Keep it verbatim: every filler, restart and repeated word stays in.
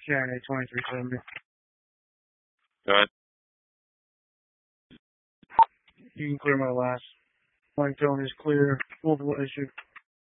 Saturday, twenty-three seventy. Go ahead. You can clear my last. Mike Tony's clear. Multiple issue.